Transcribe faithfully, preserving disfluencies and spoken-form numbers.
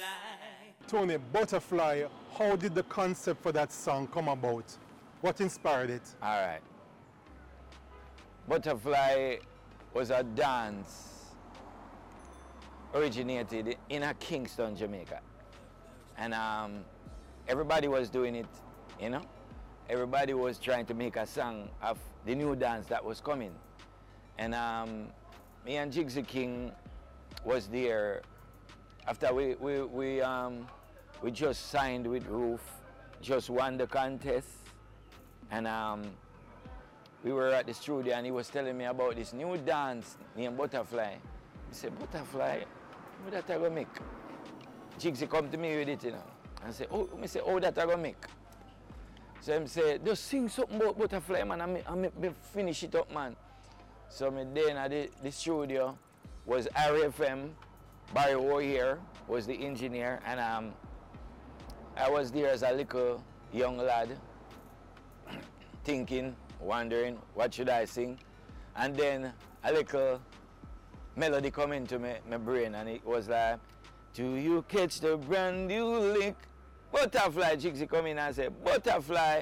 Tony, Butterfly, how did the concept for that song come about? What inspired it? All right. Butterfly was a dance originated in a Kingston, Jamaica. And um, everybody was doing it, you know? Everybody was trying to make a song of the new dance that was coming. And um, me and Jigsy King was there after we, we, we, um, we just signed with Roof, just won the contest. And um, we were at the studio and he was telling me about this new dance named Butterfly. He said, Butterfly, what that I gonna make? Jigsy come to me with it, you know. And I said, oh, I say, oh, that I gonna make? So he said, just sing something about Butterfly, man, and I me, me finish it up, man. So me then at the, the studio was R F M, Barry O'Hare was the engineer, and um, I was there as a little young lad, thinking, wondering, what should I sing? And then a little melody come into my, my brain, and it was like, do you catch the brand new lick? Butterfly. Jigsy come in and say, Butterfly.